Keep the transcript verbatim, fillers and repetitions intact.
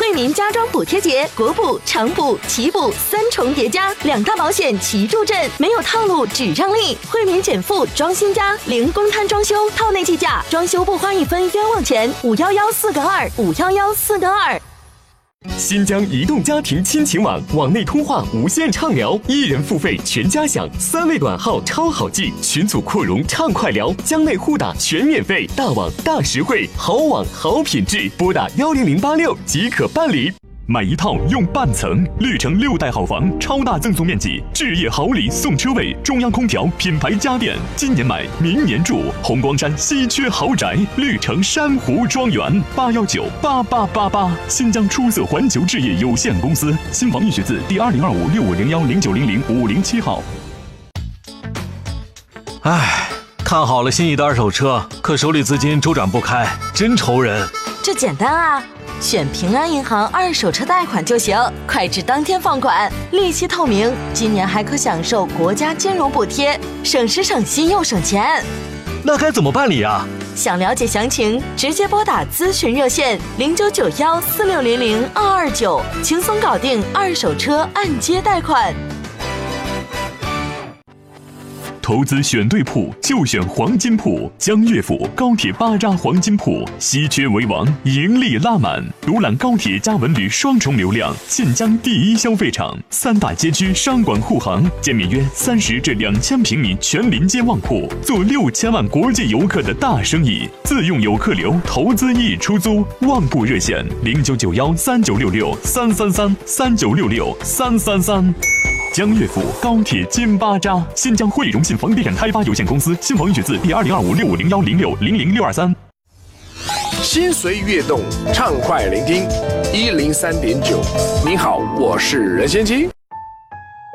惠民家装补贴节，国补、长补、奇补三重叠加，两大保险齐助阵，没有套路只让利。惠民减负装新家，零公摊装修，套内计价，装修不花一分冤枉钱。五幺幺四个二，五幺幺四个二。 新疆移动家庭亲情网，网内通话无限畅聊，一人付费全家享，三位短号超好记，群组扩容畅快聊，疆内互打全免费，大网大实惠，好网好品质，拨打幺零零八六即可办理。买一套用半层，绿城六代好房，超大赠送面积，置业好礼送车位，中央空调，品牌家电，今年买明年住，红光山稀缺豪宅，绿城珊瑚庄园，八幺九八八八八，新疆出色环球置业有限公司，新房易学字第二零二五六五零幺零九零零五零七号。 唉，看好了心仪的二手车，可手里资金周转不开，真愁人。 这简单啊，选平安银行二手车贷款就行，快至当天放款，利息透明，今年还可享受国家金融补贴，省时省心又省钱。 那该怎么办理啊？ 想了解详情，直接拨打咨询热线零九九幺四六零零二二九，轻松搞定二手车按揭贷款。 投资选对铺就选黄金铺，江悦府高铁巴扎黄金铺，稀缺为王，盈利拉满。独揽高铁加文旅双重流量，晋江第一消费场，三大街区商管护航，建面约三十至两千平米全临街旺铺，做六千万国际游客的大生意。自用游客流，投资易出租。旺铺热线零九九幺三九六六三三三三九六六三三三。江悦府高铁金巴扎，新疆汇荣信房地产开发有限公司，新房预取自第二零二五六五零幺零六零零六二三。 心随悦动，畅快聆听一零三点九。您好，我是任贤齐。